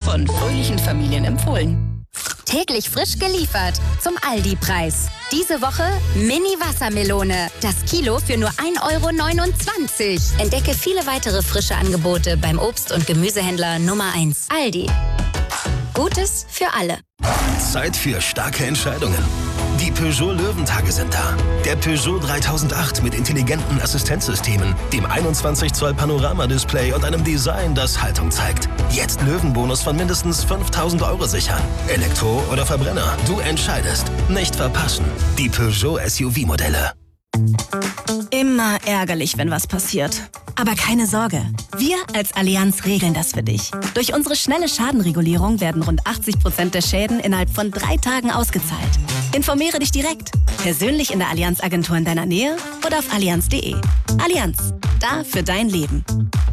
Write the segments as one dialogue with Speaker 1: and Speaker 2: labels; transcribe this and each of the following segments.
Speaker 1: von fröhlichen Familien empfohlen.
Speaker 2: Täglich frisch geliefert zum Aldi-Preis. Diese Woche Mini-Wassermelone. Das Kilo für nur 1,29 €. Entdecke viele weitere frische Angebote beim Obst- und Gemüsehändler Nummer 1. Aldi. Gutes für alle.
Speaker 3: Zeit für starke Entscheidungen. Die Peugeot Löwentage sind da. Der Peugeot 3008 mit intelligenten Assistenzsystemen, dem 21 Zoll Panoramadisplay und einem Design, das Haltung zeigt. Jetzt Löwenbonus von mindestens 5.000 € sichern. Elektro oder Verbrenner, du entscheidest. Nicht verpassen. Die Peugeot SUV-Modelle.
Speaker 4: Immer ärgerlich, wenn was passiert. Aber keine Sorge, wir als Allianz regeln das für dich. Durch unsere schnelle Schadenregulierung werden rund 80% der Schäden innerhalb von 3 Tagen ausgezahlt. Informiere dich direkt, persönlich in der Allianz-Agentur in deiner Nähe oder auf allianz.de. Allianz, da für dein Leben.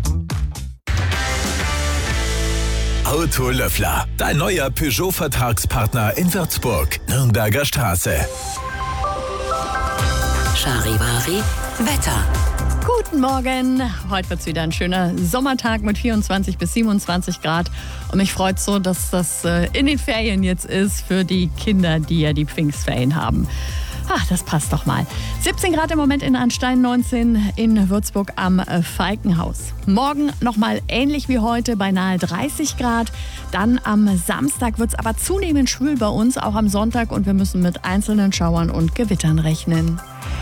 Speaker 5: Autolöffler, dein neuer Peugeot-Vertragspartner in Würzburg, Nürnberger Straße.
Speaker 2: Charivari Wetter.
Speaker 6: Guten Morgen. Heute wird es wieder ein schöner Sommertag mit 24 bis 27 Grad. Und mich freut so, dass das in den Ferien jetzt ist für die Kinder, die ja die Pfingstferien haben. Ach, das passt doch mal. 17 Grad im Moment in Anstein, 19 in Würzburg am Falkenhaus. Morgen nochmal ähnlich wie heute, beinahe 30 Grad. Dann am Samstag wird es aber zunehmend schwül bei uns, auch am Sonntag. Und wir müssen mit einzelnen Schauern und Gewittern rechnen.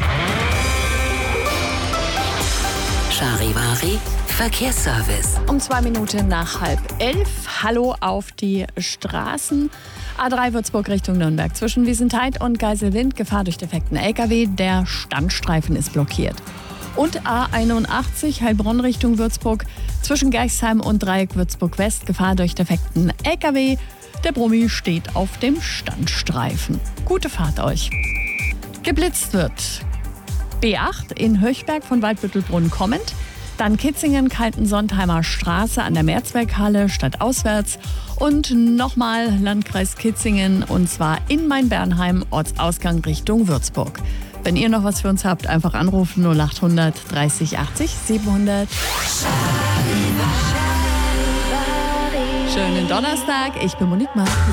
Speaker 2: Charivari Verkehrsservice.
Speaker 6: Um 2 Minuten nach 10:30. Hallo auf die Straßen. A3 Würzburg Richtung Nürnberg. Zwischen Wiesenthal und Geiselwind Gefahr durch defekten LKW. Der Standstreifen ist blockiert. Und A81 Heilbronn Richtung Würzburg. Zwischen Geichsheim und Dreieck Würzburg West. Gefahr durch defekten LKW. Der Brummi steht auf dem Standstreifen. Gute Fahrt euch. Geblitzt wird B8 in Höchberg von Waldbüttelbrunn kommend. Dann Kitzingen, Kaltensontheimer Straße an der Mehrzweckhalle stadtauswärts. Und nochmal Landkreis Kitzingen und zwar in Main-Bernheim, Ortsausgang Richtung Würzburg. Wenn ihr noch was für uns habt, einfach anrufen 0800 30 80 700. Schönen Donnerstag, ich bin Monique Martin.